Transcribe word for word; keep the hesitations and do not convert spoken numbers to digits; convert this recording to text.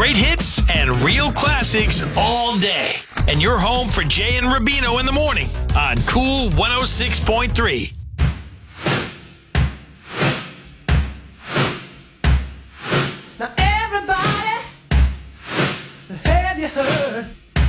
Great hits and real classics all day. And you're home for Jay and Rubino in the morning on Cool one oh six point three. Now,